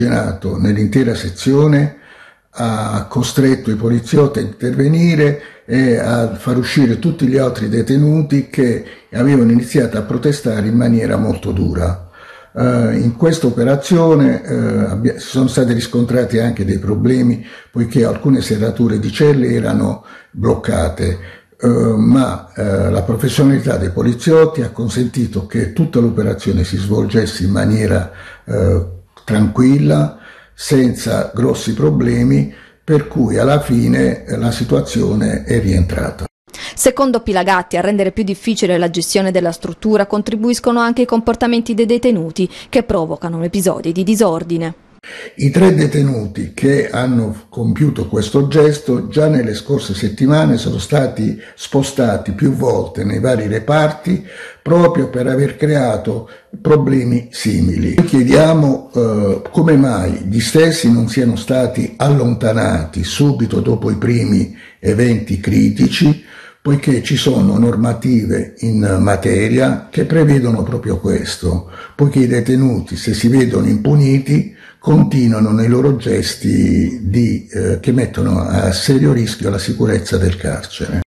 Nell'intera sezione ha costretto i poliziotti a intervenire e a far uscire tutti gli altri detenuti che avevano iniziato a protestare in maniera molto dura. In questa operazione sono stati riscontrati anche dei problemi, poiché alcune serrature di celle erano bloccate, ma la professionalità dei poliziotti ha consentito che tutta l'operazione si svolgesse in maniera tranquilla, senza grossi problemi, per cui alla fine la situazione è rientrata. Secondo Pilagatti, a rendere più difficile la gestione della struttura contribuiscono anche i comportamenti dei detenuti che provocano episodi di disordine. I 3 detenuti che hanno compiuto questo gesto già nelle scorse settimane sono stati spostati più volte nei vari reparti proprio per aver creato problemi simili. Chiediamo come mai gli stessi non siano stati allontanati subito dopo i primi eventi critici, poiché ci sono normative in materia che prevedono proprio questo, poiché i detenuti, se si vedono impuniti, continuano nei loro gesti che mettono a serio rischio la sicurezza del carcere.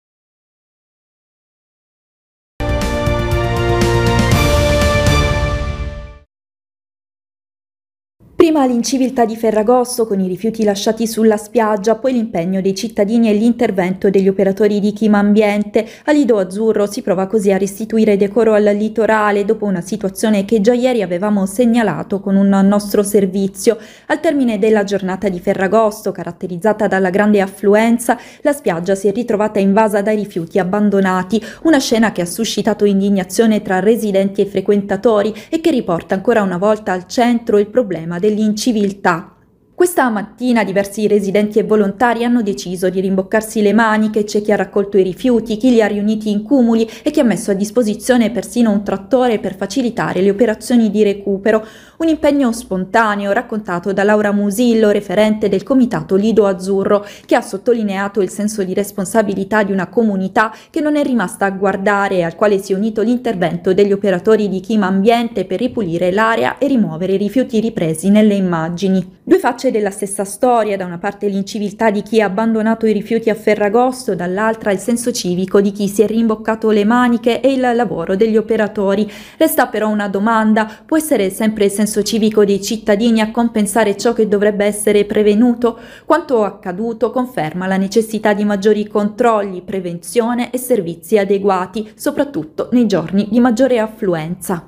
Prima l'inciviltà di Ferragosto con i rifiuti lasciati sulla spiaggia, poi l'impegno dei cittadini e l'intervento degli operatori di Clima Ambiente. A Lido Azzurro si prova così a restituire decoro al litorale dopo una situazione che già ieri avevamo segnalato con un nostro servizio. Al termine della giornata di Ferragosto, caratterizzata dalla grande affluenza, la spiaggia si è ritrovata invasa dai rifiuti abbandonati, una scena che ha suscitato indignazione tra residenti e frequentatori e che riporta ancora una volta al centro il problema dell'inciviltà. Questa mattina diversi residenti e volontari hanno deciso di rimboccarsi le maniche, c'è chi ha raccolto i rifiuti, chi li ha riuniti in cumuli e chi ha messo a disposizione persino un trattore per facilitare le operazioni di recupero. Un impegno spontaneo raccontato da Laura Musillo, referente del comitato Lido Azzurro, che ha sottolineato il senso di responsabilità di una comunità che non è rimasta a guardare e al quale si è unito l'intervento degli operatori di Clima Ambiente per ripulire l'area e rimuovere i rifiuti ripresi nelle immagini. Due facce della stessa storia, da una parte l'inciviltà di chi ha abbandonato i rifiuti a Ferragosto, dall'altra il senso civico di chi si è rimboccato le maniche e il lavoro degli operatori. Resta però una domanda: può essere sempre il senso civico dei cittadini a compensare ciò che dovrebbe essere prevenuto? Quanto accaduto conferma la necessità di maggiori controlli, prevenzione e servizi adeguati, soprattutto nei giorni di maggiore affluenza.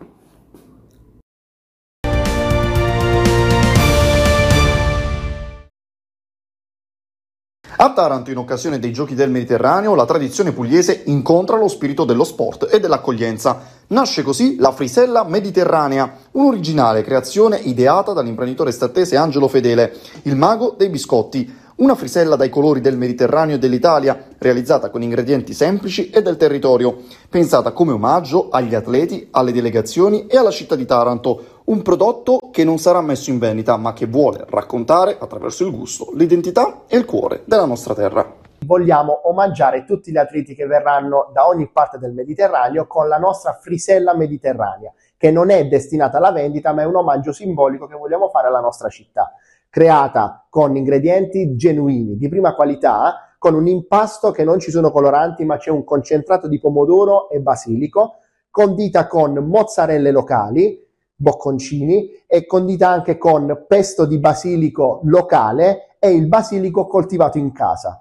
A Taranto, in occasione dei Giochi del Mediterraneo, la tradizione pugliese incontra lo spirito dello sport e dell'accoglienza. Nasce così la Frisella Mediterranea, un'originale creazione ideata dall'imprenditore statese Angelo Fedele, il mago dei biscotti. Una frisella dai colori del Mediterraneo e dell'Italia, realizzata con ingredienti semplici e del territorio, pensata come omaggio agli atleti, alle delegazioni e alla città di Taranto. Un prodotto che non sarà messo in vendita, ma che vuole raccontare, attraverso il gusto, l'identità e il cuore della nostra terra. Vogliamo omaggiare tutti gli atleti che verranno da ogni parte del Mediterraneo con la nostra Frisella Mediterranea, che non è destinata alla vendita, ma è un omaggio simbolico che vogliamo fare alla nostra città. Creata con ingredienti genuini, di prima qualità, con un impasto che non ci sono coloranti, ma c'è un concentrato di pomodoro e basilico, condita con mozzarelle locali, bocconcini, e condita anche con pesto di basilico locale e il basilico coltivato in casa.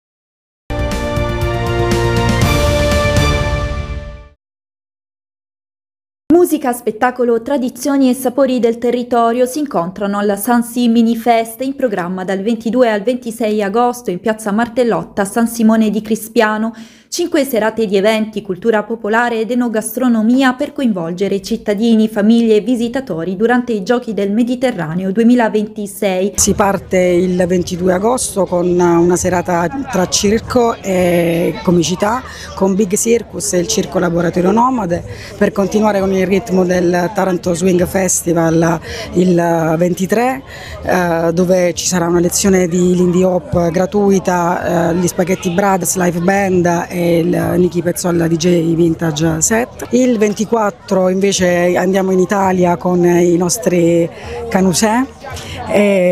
Musica, spettacolo, tradizioni e sapori del territorio si incontrano alla Sansi Mini Fest, in programma dal 22 al 26 agosto in piazza Martellotta a San Simone di Crispiano. 5 serate di eventi, cultura popolare ed enogastronomia per coinvolgere cittadini, famiglie e visitatori durante i Giochi del Mediterraneo 2026. Si parte il 22 agosto con una serata tra circo e comicità, con Big Circus e il Circo Laboratorio Nomade, per continuare con il ritmo del Taranto Swing Festival il 23, dove ci sarà una lezione di Lindy Hop gratuita, gli Spaghetti Brothers Live Band e il Nicky Pezzolla DJ Vintage Set. Il 24 invece andiamo in Italia con i nostri Canusè E